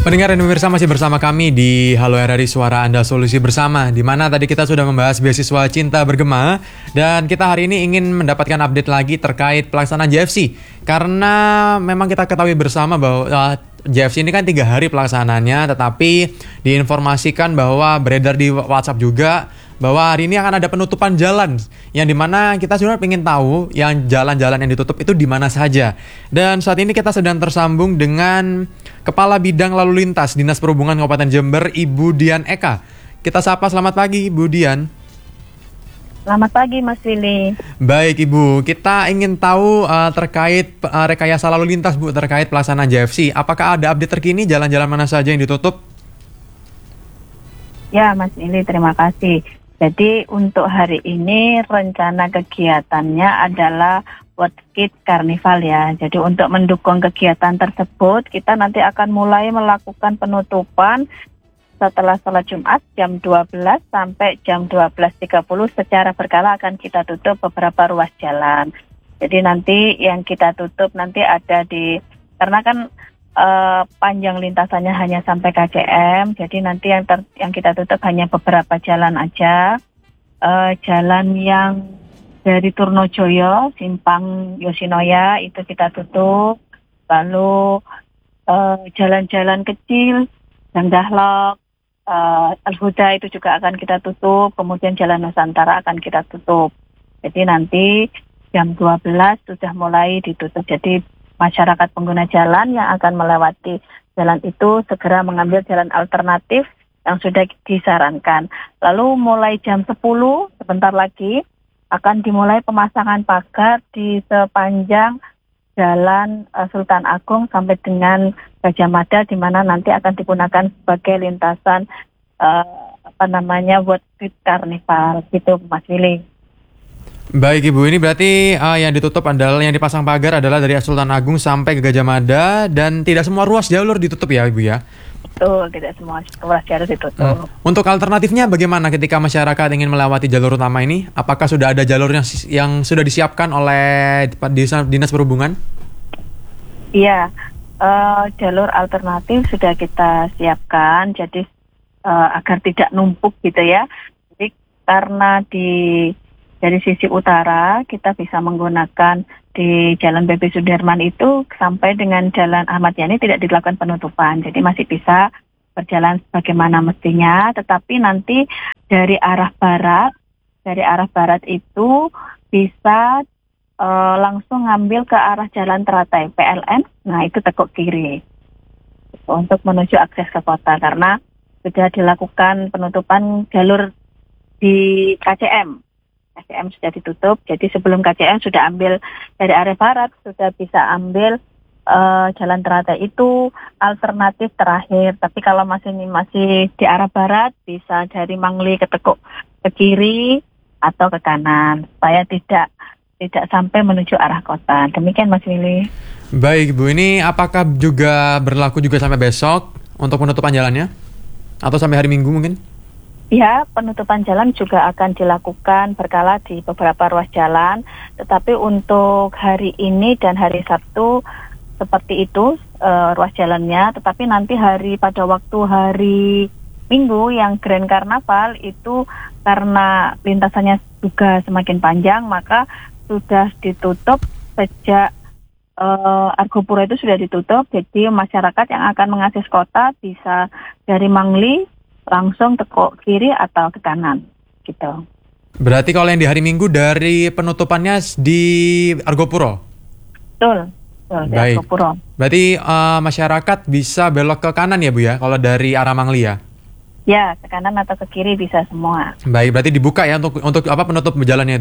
Pendengar dan pemirsa, masih bersama kami di Halo RRI Suara Anda Solusi Bersama, di mana tadi kita sudah membahas beasiswa Cinta Bergema, dan kita hari ini ingin mendapatkan update lagi terkait pelaksanaan JFC. Karena memang kita ketahui bersama bahwa JFC ini kan 3 hari pelaksanaannya, tetapi diinformasikan bahwa beredar di WhatsApp juga bahwa hari ini akan ada penutupan jalan, yang dimana kita sebenarnya ingin tahu yang jalan-jalan yang ditutup itu di mana saja. Dan saat ini kita sedang tersambung dengan Kepala Bidang Lalu Lintas Dinas Perhubungan Kabupaten Jember, Ibu Dian Eka. Kita sapa, selamat pagi Ibu Dian. Selamat pagi Mas Willy. Baik Ibu, kita ingin tahu terkait rekayasa lalu lintas Bu, terkait pelaksanaan JFC. Apakah ada update terkini jalan-jalan mana saja yang ditutup? Ya Mas Willy, terima kasih. Jadi untuk hari ini rencana kegiatannya adalah World Kids Carnival ya. Jadi untuk mendukung kegiatan tersebut, kita nanti akan mulai melakukan penutupan setelah sholat Jumat jam 12 sampai jam 12.30 secara berkala akan kita tutup beberapa ruas jalan. Jadi nanti yang kita tutup nanti ada karena kan panjang lintasannya hanya sampai KCM, jadi nanti yang kita tutup hanya beberapa jalan aja. Jalan yang dari Turnojoyo, Simpang Yoshinoya itu kita tutup. Lalu jalan-jalan kecil, Dahlok, Al-Huda itu juga akan kita tutup. Kemudian Jalan Nusantara akan kita tutup. Jadi nanti jam 12 sudah mulai ditutup. Jadi masyarakat pengguna jalan yang akan melewati jalan itu segera mengambil jalan alternatif yang sudah disarankan. Lalu mulai jam 10 sebentar lagi akan dimulai pemasangan pagar di sepanjang Jalan Sultan Agung sampai dengan Gajah Mada, di mana nanti akan digunakan sebagai lintasan World Kids Carnival gitu Mas Willy. Baik Ibu, ini berarti yang ditutup adalah, yang dipasang pagar adalah dari Sultan Agung sampai ke Gajah Mada, dan tidak semua ruas jalur ditutup ya Ibu ya? Betul, tidak semua ruas jalur ditutup. Untuk alternatifnya bagaimana ketika masyarakat ingin melewati jalur utama ini? Apakah sudah ada jalur yang sudah disiapkan oleh Dinas Perhubungan? Iya, jalur alternatif sudah kita siapkan, jadi agar tidak numpuk gitu ya. Jadi karena dari sisi utara kita bisa menggunakan di Jalan BP Sudirman itu sampai dengan Jalan Ahmad Yani tidak dilakukan penutupan. Jadi masih bisa berjalan sebagaimana mestinya, tetapi nanti dari arah barat itu bisa langsung ngambil ke arah Jalan Teratai PLN. Nah, itu tekuk kiri untuk menuju akses ke kota, karena sudah dilakukan penutupan jalur di KCM. KCM sudah ditutup, jadi sebelum KCM sudah ambil dari arah barat, sudah bisa ambil Jalan Teratai itu alternatif terakhir. Tapi kalau masih di arah barat, bisa dari Mangli ke Tekuk ke kiri atau ke kanan, supaya tidak sampai menuju arah kota. Demikian Mas Willy. Baik Bu, ini apakah juga berlaku juga sampai besok untuk penutupan jalannya? Atau sampai hari Minggu mungkin? Ya, penutupan jalan juga akan dilakukan berkala di beberapa ruas jalan, tetapi untuk hari ini dan hari Sabtu seperti itu ruas jalannya, tetapi nanti pada waktu hari Minggu yang Grand Carnaval itu karena lintasannya juga semakin panjang, maka sudah ditutup sejak Argopuro itu sudah ditutup, jadi masyarakat yang akan mengakses kota bisa dari Mangli langsung tekuk kiri atau ke kanan gitu. Berarti kalau yang di hari Minggu dari penutupannya di Argopuro? Betul di Argopuro. Berarti masyarakat bisa belok ke kanan ya Bu ya, kalau dari arah Mangli ya? Ya, ke kanan atau ke kiri bisa semua. Baik, berarti dibuka ya untuk penutup jalannya